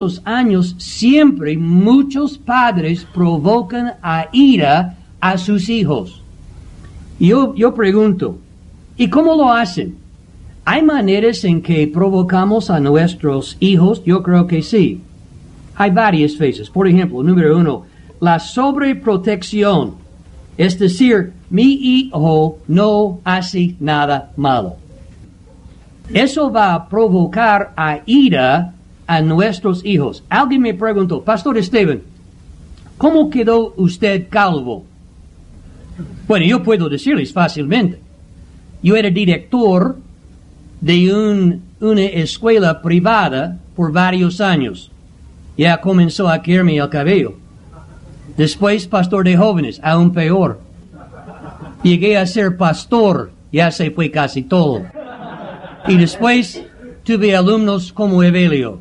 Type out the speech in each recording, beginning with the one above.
los años siempre muchos padres provocan a ira a sus hijos. Yo pregunto, ¿y cómo lo hacen? ¿Hay maneras en que provocamos a nuestros hijos? Yo creo que sí. Hay varias veces. Por ejemplo, número 1, la sobreprotección. Es decir, mi hijo no hace nada malo. Eso va a provocar a ira a nuestros hijos. Alguien me preguntó, Pastor Esteban, ¿cómo quedó usted calvo? Bueno, yo puedo decirles fácilmente. Yo era director de una escuela privada por varios años. Ya comenzó a caerme el cabello. Después, pastor de jóvenes, aún peor. Llegué a ser pastor, ya se fue casi todo. Y después tuve alumnos como Evelio.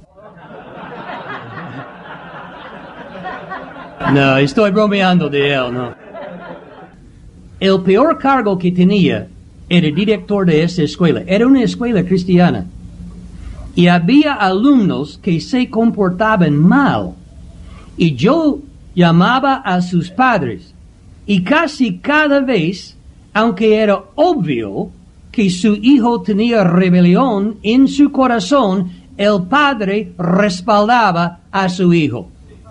No, estoy bromeando de él, no. El peor cargo que tenía era director de esa escuela. Era una escuela cristiana. Y había alumnos que se comportaban mal. Y yo llamaba a sus padres. Y casi cada vez, aunque era obvio que su hijo tenía rebelión en su corazón, el padre respaldaba a su hijo.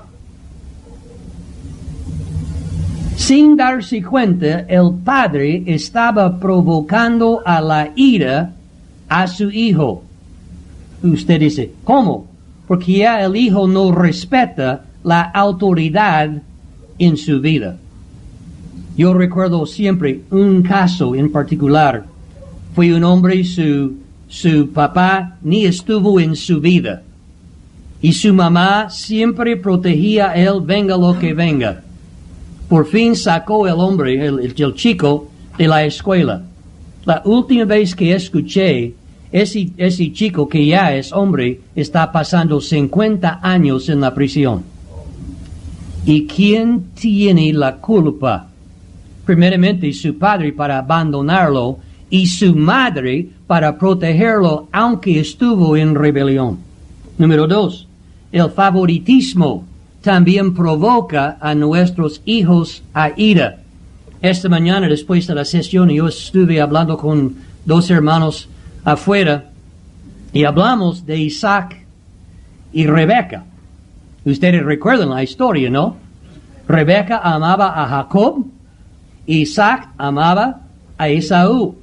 Sin darse cuenta, el padre estaba provocando a la ira a su hijo. Usted dice, ¿cómo? Porque ya el hijo no respeta la autoridad en su vida. Yo recuerdo siempre un caso en particular. Fue un hombre, su papá ni estuvo en su vida. Y su mamá siempre protegía a él, venga lo que venga. Por fin sacó el hombre, el chico, de la escuela. La última vez que escuché, ese chico que ya es hombre, está pasando 50 años en la prisión. ¿Y quién tiene la culpa? Primeramente su padre para abandonarlo y su madre para protegerlo aunque estuvo en rebelión. Número 2, el favoritismo también provoca a nuestros hijos a ira. Esta mañana, después de la sesión, yo estuve hablando con 2 hermanos afuera y hablamos de Isaac y Rebeca. Ustedes recuerdan la historia, ¿no? Rebeca amaba a Jacob, Isaac amaba a Esaú.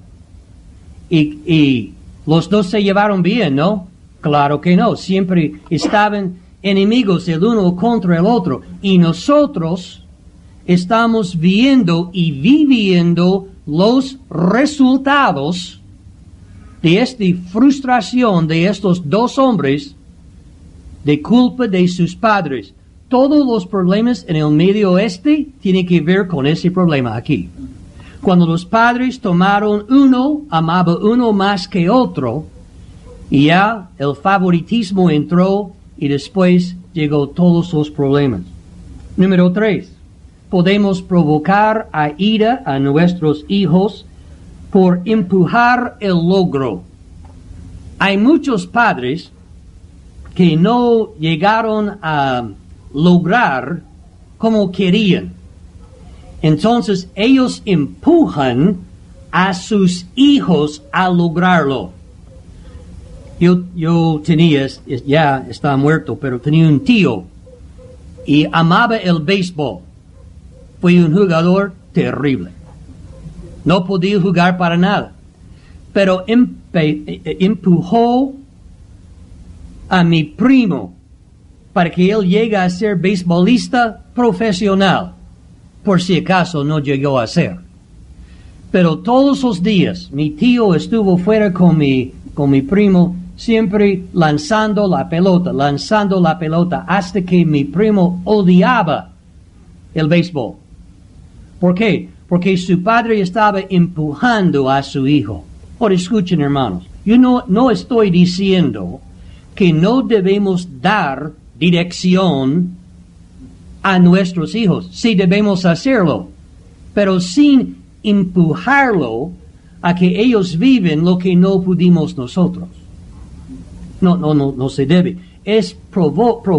Y los dos se llevaron bien, ¿no? Claro que no, siempre estaban enemigos el uno contra el otro. Y nosotros estamos viendo y viviendo los resultados de esta frustración de estos 2 hombres de culpa de sus padres. Todos los problemas en el Medio Oeste tienen que ver con ese problema aquí. Cuando los padres tomaron uno, amaba uno más que otro, y ya el favoritismo entró y después llegó todos los problemas. Número 3. Podemos provocar a ira a nuestros hijos por empujar el logro. Hay muchos padres que no llegaron a lograr como querían. Entonces ellos empujan a sus hijos a lograrlo. Yo tenía, ya está muerto, pero tenía un tío y amaba el béisbol. Fue un jugador terrible. No podía jugar para nada. Pero empujó a mi primo para que él llegue a ser beisbolista profesional. Por si acaso no llegó a ser. Pero todos los días mi tío estuvo fuera con mi primo, siempre lanzando la pelota, hasta que mi primo odiaba el béisbol. ¿Por qué? Porque su padre estaba empujando a su hijo. Ahora escuchen, hermanos, yo no estoy diciendo que no debemos dar dirección a nuestros hijos. Sí debemos hacerlo, pero sin empujarlo a que ellos viven lo que no pudimos nosotros. No se debe. Es provocar